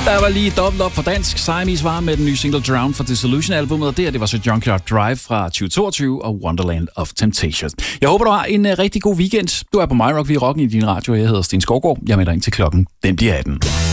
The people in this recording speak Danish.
Der var lige dobbelt op for dansk. Siamese var med den nye single Drown fra Dissolution-albumet, og det var så Junkyard Drive fra 2022 og Wonderland of Temptation. Jeg håber, du har en rigtig god weekend. Du er på My Rock, vi er rocken i din radio. Jeg hedder Sten Skovgaard. Jeg melder ind til klokken. Den bliver 18.